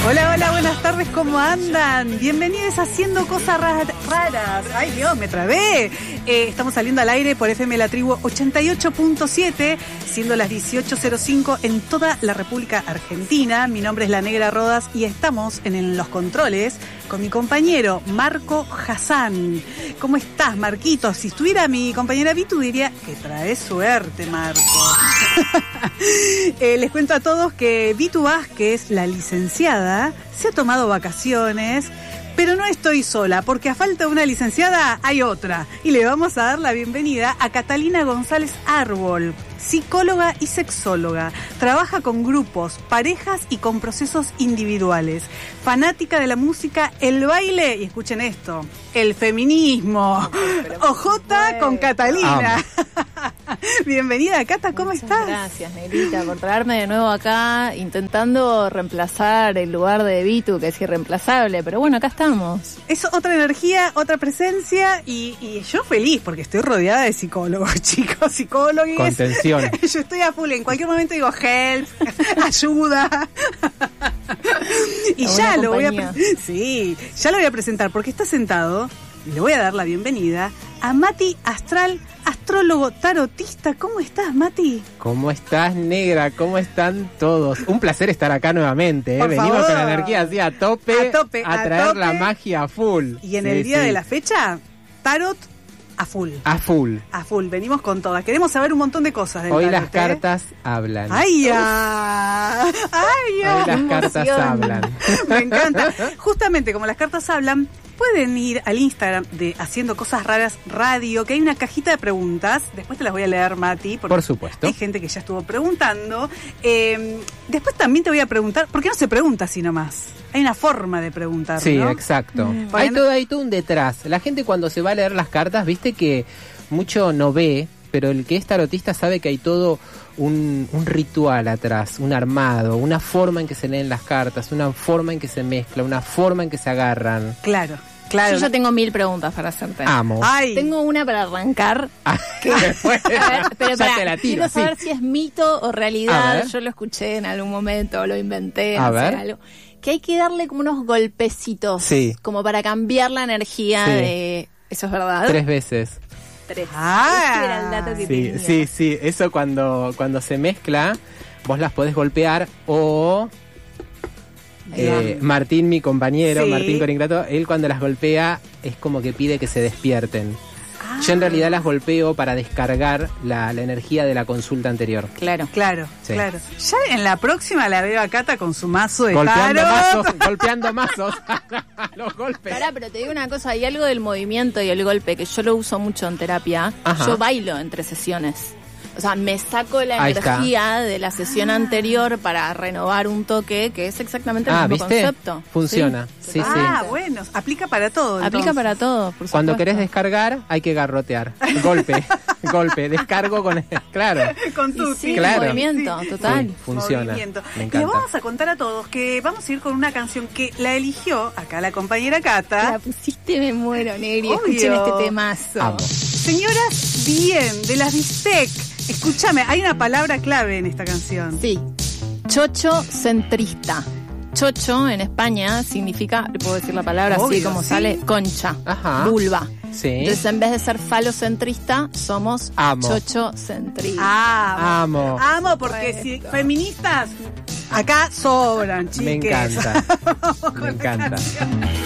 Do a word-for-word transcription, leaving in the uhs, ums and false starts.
Hola, hola, buenas tardes, ¿cómo andan? Bienvenidos a Haciendo Cosas Raras. Ay, Dios, me trabé. Eh, estamos saliendo al aire por F M La Tribu ochenta y ocho punto siete, siendo las dieciocho cero cinco en toda la República Argentina. Mi nombre es La Negra Rodas y estamos en, en los controles con mi compañero Marco Hassan. ¿Cómo estás, Marquito? Si estuviera mi compañera Vitu diría que trae suerte, Marco. eh, les cuento a todos que Vitu Vázquez, la licenciada, se ha tomado vacaciones, pero no estoy sola, porque a falta de una licenciada hay otra. Y le vamos a dar la bienvenida a Catalina González Árbol, psicóloga y sexóloga. Trabaja con grupos, parejas y con procesos individuales. Fanática de la música, el baile, y escuchen esto, el feminismo. O J con Catalina. Bienvenida, Cata, ¿cómo Muchas estás? Gracias, Negrita, por traerme de nuevo acá, intentando reemplazar el lugar de Vitu, que es irreemplazable, pero bueno, acá estamos. Es otra energía, otra presencia, y, y yo feliz, porque estoy rodeada de psicólogos, chicos, psicólogos. Contención. Yo estoy a full, en cualquier momento digo help, ayuda. Y La ya buena lo voy a compañía. pre- sí, ya lo voy a presentar porque está sentado y le voy a dar la bienvenida a Mati Astral, astrólogo tarotista. ¿Cómo estás, Mati? ¿Cómo estás, Negra? ¿Cómo están todos? Un placer estar acá nuevamente, ¿eh? Por Venimos favor. con la energía así a tope, A tope, a traer tope. la magia a full. Y en Sí, el día sí. de la fecha, tarot a full. A full. A full, venimos con todas. Queremos saber un montón de cosas del Hoy tarot, las ¿eh? cartas hablan. ¡Ay, ya! ¡Ay, ya! Hoy las qué cartas emoción. hablan. Me encanta. Justamente como las cartas hablan, pueden ir al Instagram de Haciendo Cosas Raras Radio, que hay una cajita de preguntas. Después te las voy a leer, Mati, porque Por supuesto. hay gente que ya estuvo preguntando. Eh, después también te voy a preguntar, ¿por qué no se pregunta así nomás? Hay una forma de preguntar, Sí, ¿no? exacto. Mm. Hay Bueno. todo, hay todo un detrás. La gente cuando se va a leer las cartas, viste que mucho no ve, pero el que es tarotista sabe que hay todo un, un ritual atrás, un armado, una forma en que se leen las cartas, una forma en que se mezcla, una forma en que se agarran. Claro, claro. Yo ya tengo mil preguntas para hacerte. Amo. Ay, Tengo una para arrancar. Ah, después, A ver, pero ya pará, te la tiro, quiero sí. saber si es mito o A realidad. ver. Yo lo escuché en algún momento, lo inventé, A no sé, ver. algo. Que hay que darle como unos golpecitos, Sí. como para cambiar la energía Sí. de... ¿Eso es verdad? Tres veces. Tres. Ah. Ese era el dato que Sí, tenía. sí, sí. Eso cuando, cuando se mezcla, vos las podés golpear o... Ahí va. Eh, Martín, mi compañero, Sí. Martín Coringrato, él cuando las golpea es como que pide que se despierten. Ah. Yo en realidad las golpeo para descargar la, la energía de la consulta anterior. Claro. Claro, Sí. claro. Ya en la próxima la veo a Cata con su mazo de Golpeando tarot. mazos, golpeando mazos. Los golpes. Pará, pero te digo una cosa, hay algo del movimiento y el golpe que yo lo uso mucho en terapia. Ajá. Yo bailo entre sesiones. O sea, me saco la Ahí está. energía de la sesión anterior para renovar un toque, que es exactamente el Ah, mismo ¿viste? concepto. Funciona. Sí, sí. Ah, bueno, aplica para todo. Aplica entonces. para todo, por Cuando supuesto. querés descargar, hay que garrotear. Golpe, golpe, descargo con... Claro. Con tu Y sí, Claro. movimiento, Sí, total. Sí, funciona. Movimiento. Me Y le encanta. vamos a contar a todos que vamos a ir con una canción que la eligió acá la compañera La Cata. pusiste, me muero, Negri. Obvio. Escuchen este temazo. Amo. Señoras bien, de las Bistec. Escúchame, hay una palabra clave en esta canción. Sí. Chocho centrista. Chocho en España significa, le puedo decir la palabra así Obvio, como sí. sale, concha, Ajá. vulva. Sí. Entonces, en vez de ser falocentrista, somos Amo. chochocentrista. Ah, Amo. amo porque si feministas acá sobran, chiques. Me encanta. Vamos con Me la encanta. canción.